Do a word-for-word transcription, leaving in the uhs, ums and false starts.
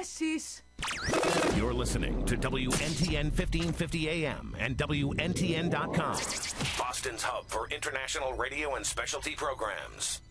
Bye, sis. You're listening to W N T N fifteen fifty A M and W N T N dot com, Boston's hub for international radio and specialty programs.